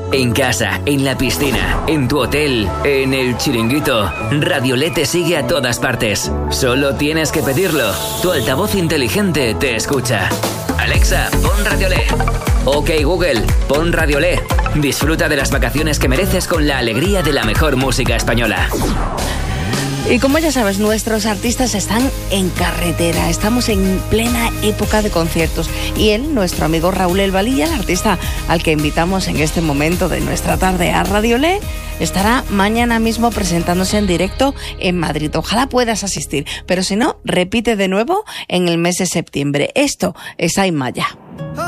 en casa, en la piscina, en tu hotel, en el chiringuito. Radiolé te sigue a todas partes. Solo tienes que pedirlo. Tu altavoz inteligente te escucha. Alexa, pon Radiolé. Ok Google, pon Radiolé. Disfruta de las vacaciones que mereces con la alegría de la mejor música española. Y como ya sabes, nuestros artistas están en carretera. Estamos en plena época de conciertos. Y él, nuestro amigo Raúl El Valilla, el artista al que invitamos en este momento de nuestra tarde a Radiolé, estará mañana mismo presentándose en directo en Madrid. Ojalá puedas asistir, pero si no, repite de nuevo en el mes de septiembre. Esto es Aymaya.